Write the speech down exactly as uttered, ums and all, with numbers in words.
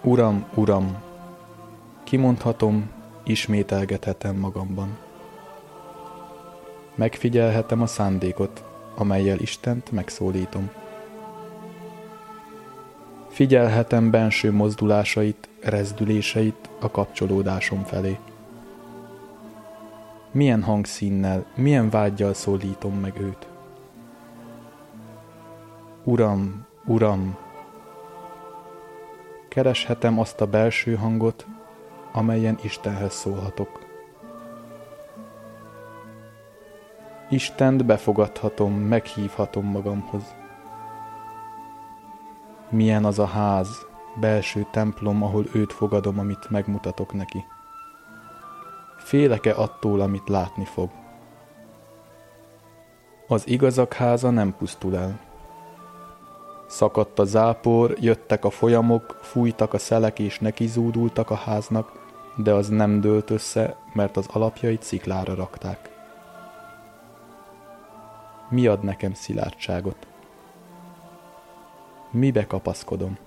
Uram, Uram, kimondhatom, ismételgethetem magamban. Megfigyelhetem a szándékot, amellyel Istent megszólítom. Figyelhetem benső mozdulásait, rezdüléseit a kapcsolódásom felé. Milyen hangszínnel, milyen vággyal szólítom meg őt. Uram, Uram, kereshetem azt a belső hangot, amelyen Istenhez szólhatok. Istent befogadhatom, meghívhatom magamhoz. Milyen az a ház, belső templom, ahol őt fogadom, amit megmutatok neki. Félek-e attól, amit látni fog? Az igazak háza nem pusztul el. Szakadt a zápor, jöttek a folyamok, fújtak a szelek és nekizúdultak a háznak, de az nem dőlt össze, mert az alapjait sziklára rakták. Mi ad nekem szilárdságot? Mibe kapaszkodom?